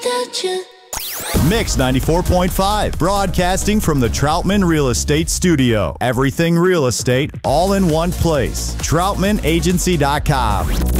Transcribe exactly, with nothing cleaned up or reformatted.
Gotcha. Mix ninety-four point five, broadcasting from the Troutman Real Estate Studio. Everything real estate, all in one place. Troutman Agency dot com.